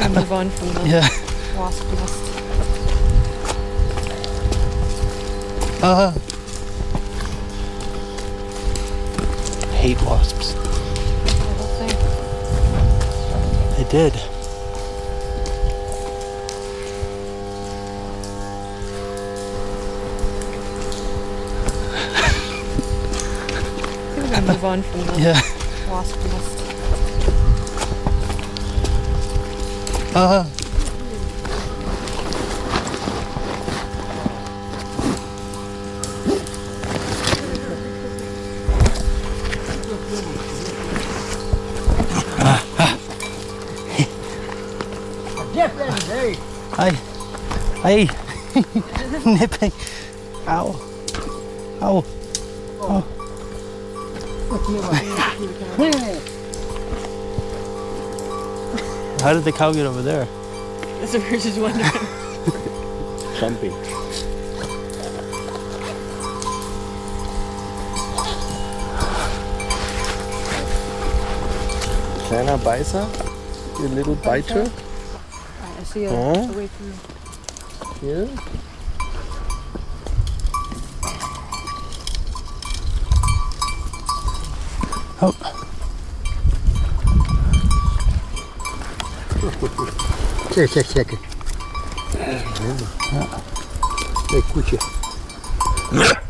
move on from the wasp nest. Hate wasps. The whole thing. They did. We're gonna move on from the wasp nest. Hey, nipping. Ow. Ow. Oh. How did the cow get over there? That's what we're just wondering. Jumping. Kleiner Beißer, ihr little biter. I see a way through. Hier. Oh. Check. Ej, kucie.